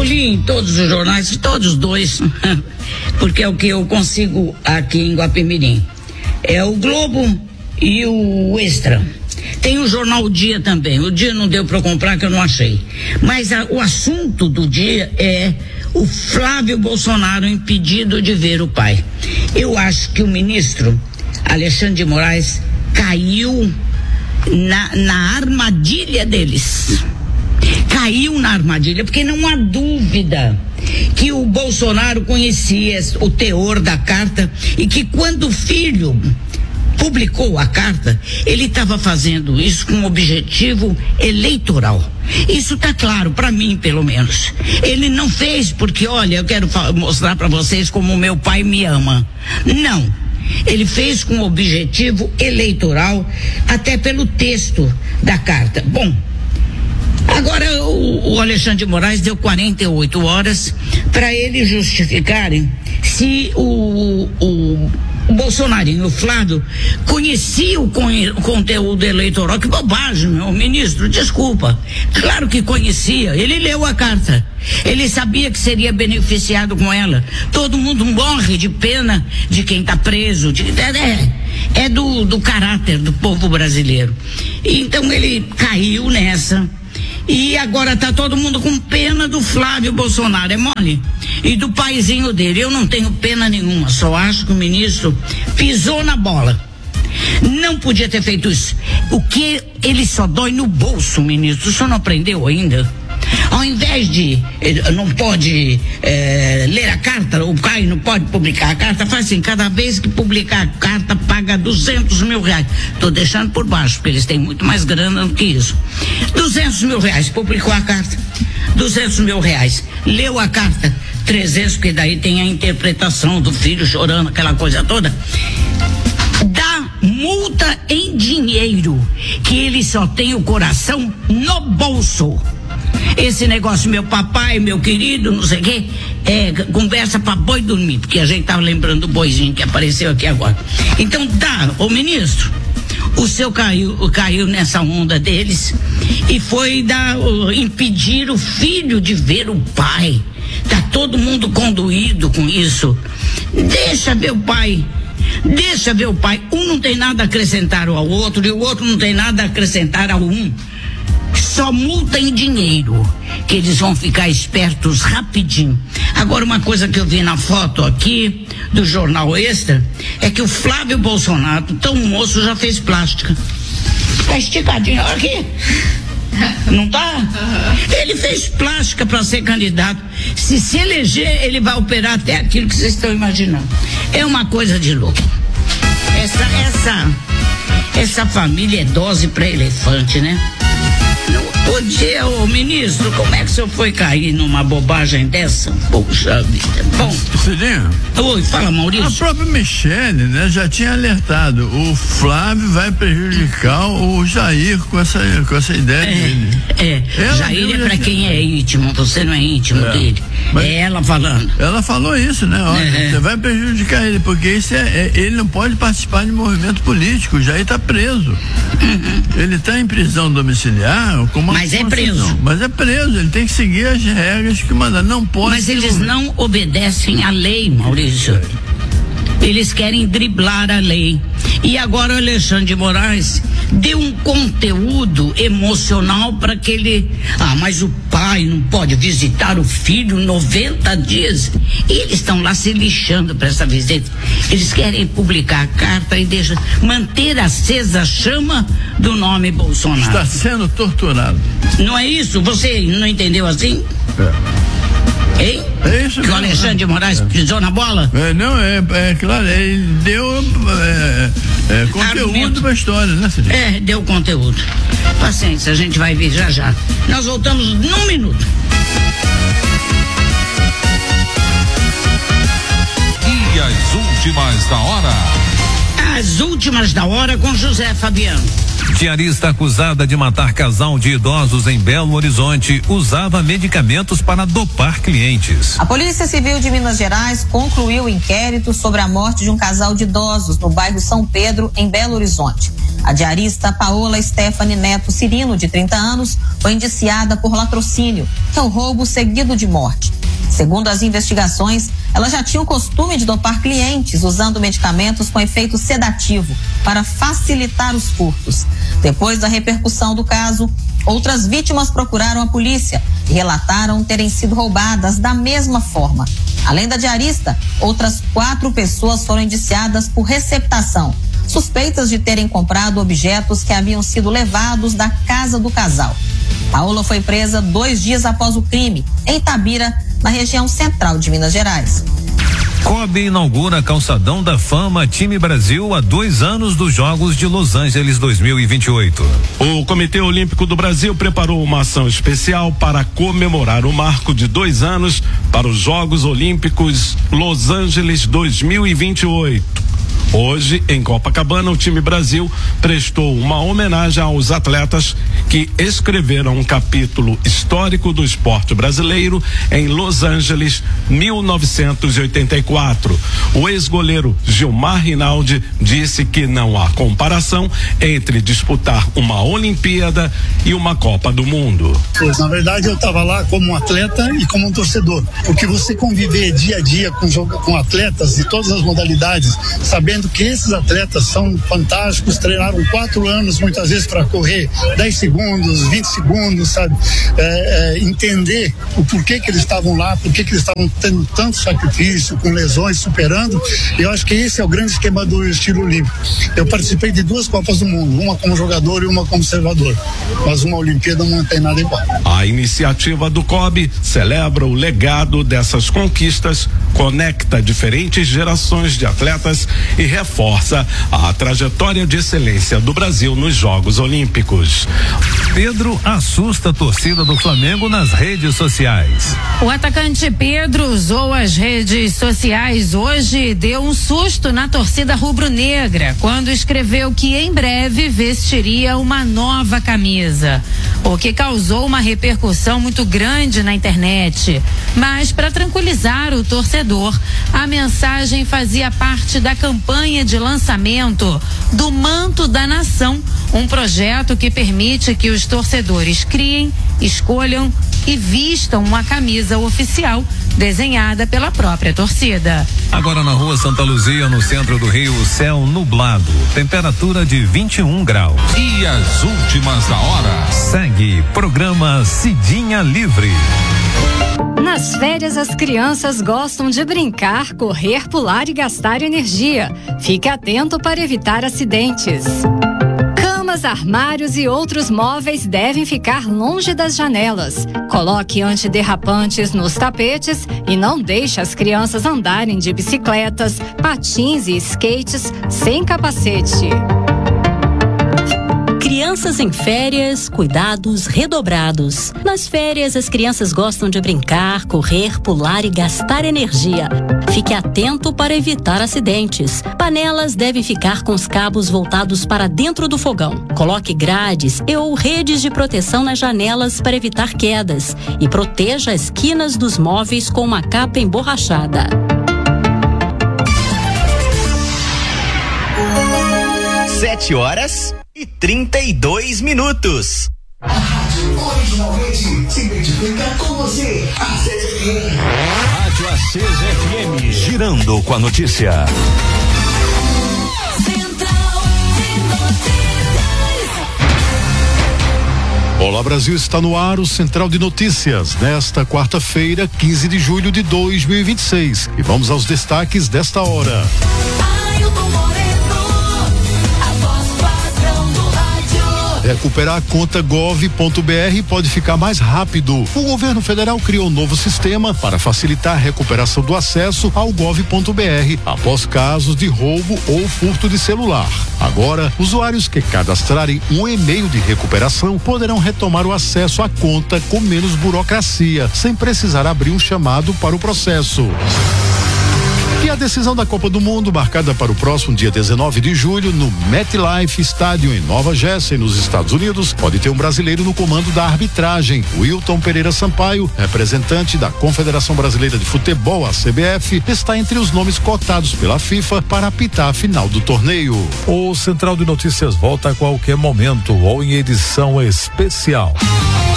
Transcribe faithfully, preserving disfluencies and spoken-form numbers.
li em todos os jornais, todos dois, porque é o que eu consigo aqui em Guapimirim. É o Globo e o Extra. Tem o jornal O Dia também. O Dia não deu para eu comprar, que eu não achei. Mas a, o assunto do dia é o Flávio Bolsonaro impedido de ver o pai. Eu acho que o ministro Alexandre de Moraes caiu na, na armadilha deles. Caiu na armadilha, porque não há dúvida que o Bolsonaro conhecia o teor da carta e que quando o filho publicou a carta, ele estava fazendo isso com um objetivo eleitoral. Isso está claro para mim, pelo menos. Ele não fez porque, olha, eu quero mostrar para vocês como meu pai me ama. Não. Ele fez com objetivo eleitoral, até pelo texto da carta. Bom, agora o, o Alexandre de Moraes deu quarenta e oito horas para eles justificarem se o, o, o Bolsonarinho, o Flávio, conhecia o, con, o conteúdo eleitoral. Que bobagem, meu ministro, desculpa. Claro que conhecia, ele leu a carta. Ele sabia que seria beneficiado com ela. Todo mundo morre de pena de quem está preso. De, é é do, do caráter do povo brasileiro. Então ele caiu nessa. E agora tá todo mundo com pena do Flávio Bolsonaro, é mole? E do paizinho dele. Eu não tenho pena nenhuma, só acho que o ministro pisou na bola. Não podia ter feito isso. O que ele só dói no bolso, ministro. O senhor não aprendeu ainda? Ao invés de não pode é, ler a carta, o pai não pode publicar a carta, faz assim, cada vez que publicar a carta paga duzentos mil reais. Tô deixando por baixo, porque eles têm muito mais grana do que isso. duzentos mil reais, publicou a carta, duzentos mil reais, leu a carta, trezentos, porque daí tem a interpretação do filho chorando, aquela coisa toda. Dá multa em dinheiro, que ele só tem o coração no bolso. Esse negócio, meu papai, meu querido, não sei o quê, é conversa pra boi dormir, porque a gente tava lembrando do boizinho que apareceu aqui agora. Então dá, ô ministro, o seu caiu, caiu nessa onda deles e foi dar, uh, impedir o filho de ver o pai. Tá todo mundo conduído com isso. Deixa ver o pai. Deixa ver o pai. Um não tem nada a acrescentar ao outro e o outro não tem nada a acrescentar ao um. Só multa em dinheiro, que eles vão ficar espertos rapidinho. Agora, uma coisa que eu vi na foto aqui do Jornal Extra é que o Flávio Bolsonaro, tão moço, já fez plástica. Tá esticadinho, olha aqui. Não tá? Ele fez plástica para ser candidato. Se se eleger, ele vai operar até aquilo que vocês estão imaginando. É uma coisa de louco. Essa, essa, essa família é dose para elefante, né? Ô dia, ô ministro, como é que o senhor foi cair numa bobagem dessa? Poxa vida. Bom. Cidinho? Oi, fala, Maurício. A própria Michele, né, já tinha alertado. O Flávio vai prejudicar o Jair com essa, com essa ideia é, dele. É, ela Jair é pra quem é íntimo, você não é íntimo é, dele. É ela falando. Ela falou isso, né? Olha, é. Você vai prejudicar ele, porque isso é, é, ele não pode participar de movimento político. O Jair tá preso. Uhum. Ele tá em prisão domiciliar com uma Mas é preso. Mas é preso, ele tem que seguir as regras que mandam. Não pode. Mas eles não obedecem à lei, Maurício. Eles querem driblar a lei. E agora o Alexandre de Moraes deu um conteúdo emocional para que ele. Ah, mas o pai não pode visitar o filho noventa dias. E eles estão lá se lixando para essa visita. Eles querem publicar a carta e deixa manter acesa a chama do nome Bolsonaro. Está sendo torturado. Não é isso? Você não entendeu assim? É. Hein? É isso que o Alexandre de Moraes é. pisou na bola? É, não, é, é claro, ele deu é, é, conteúdo pra história, né, Cidinho? É, deu conteúdo. Paciência, a gente vai ver já já. Nós voltamos num minuto. E as últimas da hora? As últimas da hora com José Fabiano. Diarista acusada de matar casal de idosos em Belo Horizonte usava medicamentos para dopar clientes. A Polícia Civil de Minas Gerais concluiu o inquérito sobre a morte de um casal de idosos no bairro São Pedro, em Belo Horizonte. A diarista Paola Stephanie Neto Cirino, de trinta anos, foi indiciada por latrocínio, que é o roubo seguido de morte. Segundo as investigações, ela já tinha o costume de dopar clientes usando medicamentos com efeito sedativo para facilitar os furtos. Depois da repercussão do caso, outras vítimas procuraram a polícia e relataram terem sido roubadas da mesma forma. Além da diarista, outras quatro pessoas foram indiciadas por receptação, suspeitas de terem comprado objetos que haviam sido levados da casa do casal. Paola foi presa dois dias após o crime, em Itabira, na região central de Minas Gerais. Kobe inaugura Calçadão da Fama Time Brasil há dois anos dos Jogos de Los Angeles dois mil e vinte e oito. O Comitê Olímpico do Brasil preparou uma ação especial para comemorar o marco de dois anos para os Jogos Olímpicos Los Angeles dois mil e vinte e oito. Hoje, em Copacabana, o time Brasil prestou uma homenagem aos atletas que escreveram um capítulo histórico do esporte brasileiro em Los Angeles, mil novecentos e oitenta e quatro. O ex-goleiro Gilmar Rinaldi disse que não há comparação entre disputar uma Olimpíada e uma Copa do Mundo. Na verdade, eu estava lá como um atleta e como um torcedor, porque você conviver dia a dia com, com atletas de todas as modalidades, sabendo que esses atletas são fantásticos, treinaram quatro anos muitas vezes para correr dez segundos, vinte segundos, sabe? É, é, entender o porquê que eles estavam lá, porquê que eles estavam tendo tanto sacrifício, com lesões, superando. Eu acho que esse é o grande esquema do estilo olímpico. Eu participei de duas Copas do Mundo, uma como jogador e uma como observador, mas uma Olimpíada não tem nada igual. A iniciativa do Kobe celebra o legado dessas conquistas, conecta diferentes gerações de atletas e reforça a trajetória de excelência do Brasil nos Jogos Olímpicos. Pedro assusta a torcida do Flamengo nas redes sociais. O atacante Pedro usou as redes sociais hoje e deu um susto na torcida rubro-negra quando escreveu que em breve vestiria uma nova camisa, o que causou uma repercussão muito grande na internet. Mas, para tranquilizar o torcedor, a mensagem fazia parte da campanha de lançamento do Manto da Nação, um projeto que permite que os torcedores criem, escolham e vistam uma camisa oficial desenhada pela própria torcida. Agora na rua Santa Luzia, no centro do Rio, céu nublado, temperatura de vinte e um graus. E as últimas da hora. Segue programa Cidinha Livre. Nas férias, as crianças gostam de brincar, correr, pular e gastar energia. Fique atento para evitar acidentes. Camas, armários e outros móveis devem ficar longe das janelas. Coloque antiderrapantes nos tapetes e não deixe as crianças andarem de bicicletas, patins e skates sem capacete. Crianças em férias, cuidados redobrados. Nas férias, as crianças gostam de brincar, correr, pular e gastar energia. Fique atento para evitar acidentes. Panelas devem ficar com os cabos voltados para dentro do fogão. Coloque grades e ou redes de proteção nas janelas para evitar quedas. E proteja as quinas dos móveis com uma capa emborrachada. Sete horas e trinta e dois minutos. A rádio originalmente se identifica com você. A C Z F M. Rádio A C Z F M. Girando com a notícia. Central de Notícias. Olá Brasil, está no ar o Central de Notícias, nesta quarta-feira, quinze de julho de dois mil e vinte e seis. E vamos aos destaques desta hora. Recuperar a conta gov ponto br pode ficar mais rápido. O governo federal criou um novo sistema para facilitar a recuperação do acesso ao gov ponto br após casos de roubo ou furto de celular. Agora, usuários que cadastrarem um e-mail de recuperação poderão retomar o acesso à conta com menos burocracia, sem precisar abrir um chamado para o processo. E a decisão da Copa do Mundo, marcada para o próximo dia dezenove de julho, no MetLife Stadium em Nova Jersey, nos Estados Unidos, pode ter um brasileiro no comando da arbitragem. Wilton Pereira Sampaio, representante da Confederação Brasileira de Futebol, a C B F, está entre os nomes cotados pela FIFA para apitar a final do torneio. O Central de Notícias volta a qualquer momento ou em edição especial.